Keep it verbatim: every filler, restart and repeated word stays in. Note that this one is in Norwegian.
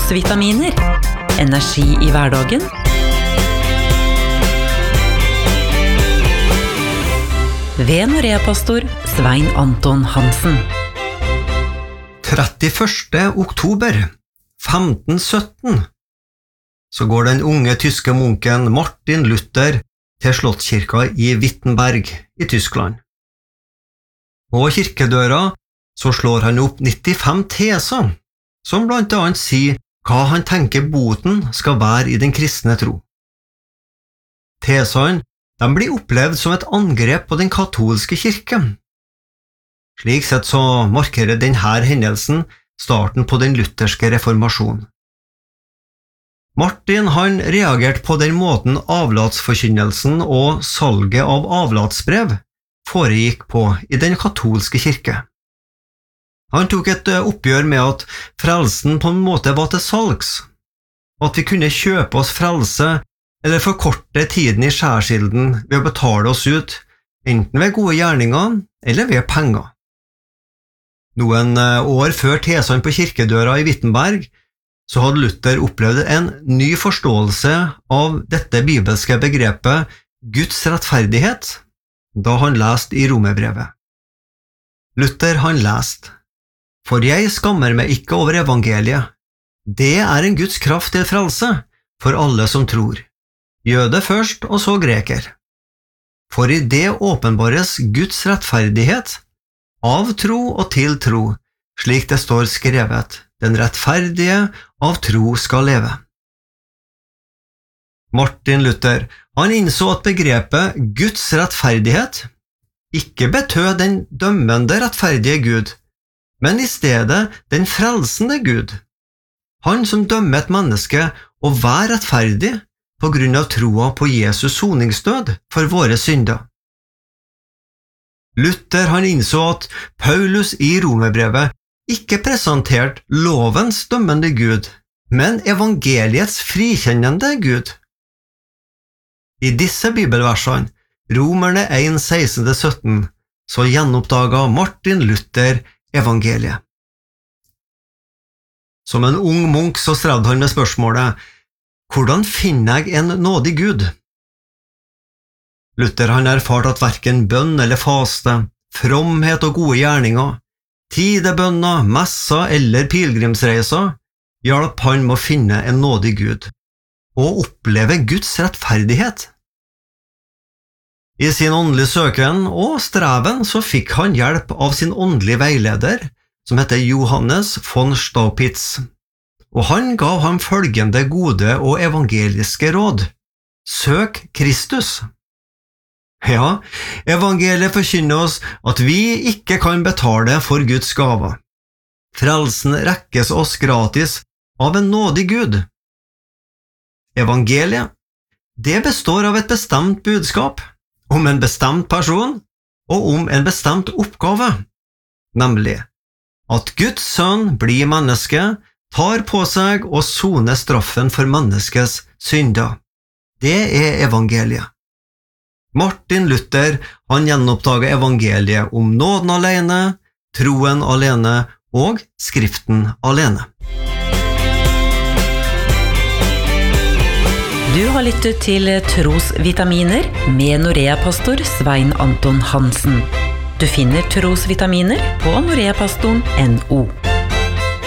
trosvitaminer. Energi i hverdagen. Ved Norea-pastor Svein Anton Hansen. trettiførste oktober femten sytten så går den unge tyske munken Martin Luther til slottskirka i Wittenberg i Tyskland. På kirkedøra så slår han opp nittifem teser, som blant annet sier hva han tenker boten skal være i den kristne tro. Tesene de blir opplevd som et angrep på den katolske kirke. Slik sett så markerer denne hendelsen starten på den lutherske reformasjonen. Martin han reagerte på den måten avlatsforkynnelsen og salget av avlatsbrev foregikk på i den katolske kirke. Han tok et oppgjør med at frelsen på en måte var til salgs, at vi kunne kjøpe oss frelse eller forkorte tiden i skjærsilden ved å betale oss ut, enten ved gode gjerninger eller ved penger. Noen år før tesene på kirkedøra i Wittenberg, så hadde Luther opplevd en ny forståelse av dette bibelske begrepet Guds rettferdighet, da han leste i Romerbrevet. Luther han leste, «For jeg skammer meg ikke over evangeliet. Det er en Guds kraft til frelse for alle som tror. Jøde først og så greker. For i det åpenbares Guds rettferdighet, av tro og til tro, slik det står skrevet, den rettferdige av tro skal leve». Martin Luther, han innså at begrepet Guds rettferdighet ikke betød den dømmende rettferdige Gud, men i stedet den frelsende Gud, han som dømmer et menneske og vær rettferdig på grunn av troa på Jesus soningsdød for våre synder. Luther han innså at Paulus i Romerbrevet ikke presenterte lovens dømmende Gud, men evangeliets frikjennende Gud. I disse bibelversene, Romerne en seksten til sytten, så gjenoppdaget Martin Luther evangeliet. Som en ung munk så strevde han med spørsmålet, hvordan finner jeg en nådig Gud? Luther han erfarte at hverken bønn eller faste, fromhet og gode gjerninger, tidebønner, messer eller pilgrimsreiser hjalp han med å finne en nådig Gud og oppleve Guds rettferdighet. I sin åndelige søken og streven så fikk han hjelp av sin åndelige veileder, som heter Johannes von Staupitz, og han gav ham følgende gode og evangeliske råd. Søk Kristus. Ja, evangeliet forkynner oss at vi ikke kan betale for Guds gaver. Frelsen rekkes oss gratis av en nådig Gud. Evangeliet, det består av et bestemt budskap, om en bestemt person og om en bestemt oppgave, nemlig at Guds sønn blir menneske, tar på seg og soner straffen for menneskets synder. Det er evangeliet. Martin Luther han gjenoppdaget evangeliet om nåden alene, troen alene og skriften alene. Du har lyttet til Trosvitaminer med Norea-pastor Svein Anton Hansen. Du finner Trosvitaminer på noreapastoren punktum no.